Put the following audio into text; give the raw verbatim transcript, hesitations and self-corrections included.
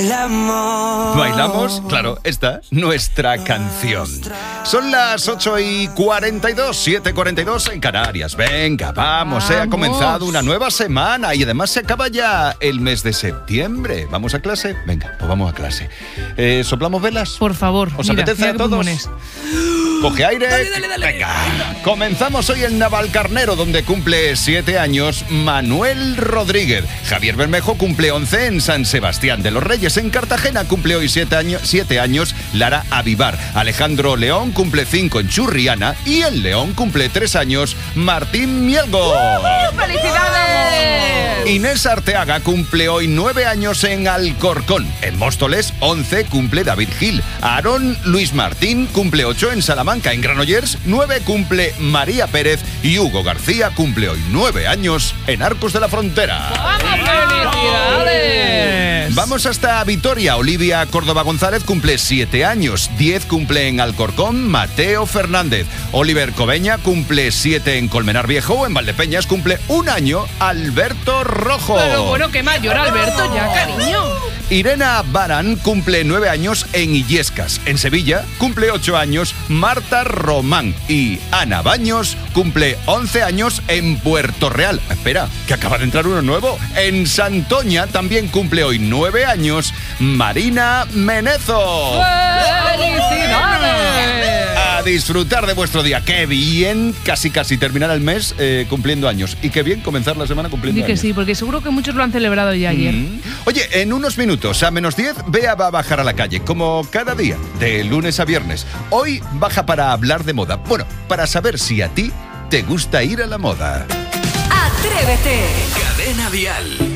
¿Bailamos? Claro, esta nuestra canción. Son las ocho y cuarenta y dos, siete y cuarenta y dos en Canarias. Venga, vamos, se ha comenzado una nueva semana y además se acaba ya el mes de septiembre. ¿Vamos a clase? Venga, pues vamos a clase. Eh, ¿Soplamos velas? Por favor. ¿Os mira, apetece mira a todos? pulmones. Coge aire. Dale, dale, dale. Venga. Comenzamos hoy en Navalcarnero, donde cumple siete años Manuel Rodríguez. Javier Bermejo cumple once en San Sebastián de los Reyes. En Cartagena cumple hoy siete años, siete años Lara Avivar. Alejandro León cumple cinco en Churriana. Y en León cumple tres años Martín Mielgo. ¡Uh, ¡Felicidades! Inés Arteaga cumple hoy nueve años en Alcorcón. En Móstoles, once cumple David Gil. Aarón Luis Martín cumple ocho en Salamanca. En Granollers, nueve cumple María Pérez. Y Hugo García cumple hoy nueve años en Arcos de la Frontera. ¡Vamos, felicidades! Vamos hasta Vitoria. Olivia Córdoba González cumple siete años. diez cumple en Alcorcón Mateo Fernández. Oliver Cobeña cumple siete en Colmenar Viejo. En Valdepeñas cumple un año Alberto Rojo. Pero bueno, qué mayor Alberto ya, cariño. Irena Barán cumple nueve años en Illescas. En Sevilla cumple ocho años Marta Román. Y Ana Baños cumple once años en Puerto Real. Espera, que acaba de entrar uno nuevo. En Santoña también cumple hoy nueve años Marina Menezo. ¡Felicidades! A disfrutar de vuestro día. Qué bien casi casi terminar el mes eh, cumpliendo años. Y qué bien comenzar la semana cumpliendo Di que años. sí, porque seguro que muchos lo han celebrado ya ayer. Mm. Oye, en unos minutos, a menos diez, Bea va a bajar a la calle, como cada día, de lunes a viernes. Hoy baja para hablar de moda. Bueno, para saber si a ti te gusta ir a la moda. Atrévete. Cadena Dial.